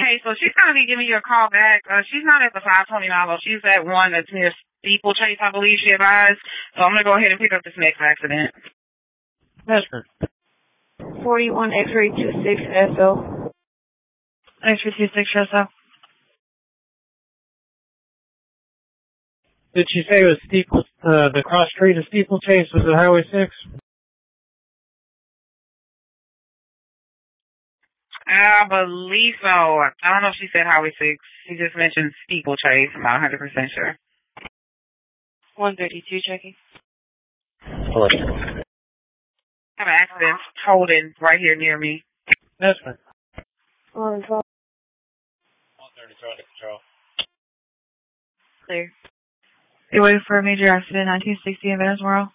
Okay, so she's gonna be giving you a call back. She's not at the 529 though. She's at one that's near Steeplechase, I believe she advised. So I'm gonna go ahead and pick up this next accident. That's her. 41 X-ray 26 SO. X-ray 26 SO. Did she say it was the cross street of Steeplechase was at Highway 6? I believe so. I don't know if she said Highway 6. She just mentioned Steeplechase. I'm not 100% sure. 132 checking. Hello. I have an accident holding right here near me. That's fine. 112. 132 under control. Clear. You're waiting for a major accident, 1960 in Venezuela.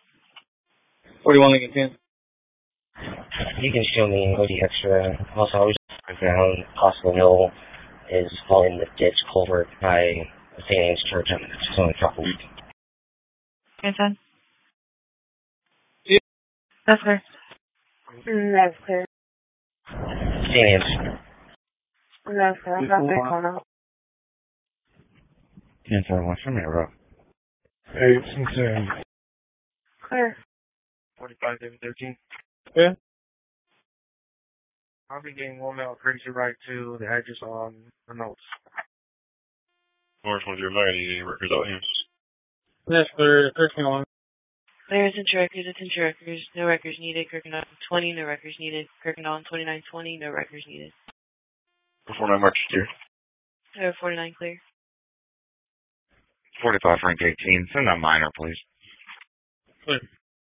41 Lincoln 10. You can show me OD extra. Also, I was ground. Possible Hill is following the ditch culvert by St. Anne's Church. It's only a couple weeks. Okay, 10. Yeah. That's clear. That's clear. St. Anne's. That's clear. I'm not that corner. 10-4, from here, bro. Hey, concerned. Clear. 45 David 13. Yeah. I'll be getting one out crazy right to the address on the notes. North 109, any records out here? That's clear. 13-1. There isn't records, attention records, no records needed. Kirkendall 20, no records needed. Kirkendall 2920, no records needed. 49 March clear. 49 clear. 45 Frank 18. Send a minor, please. Clear.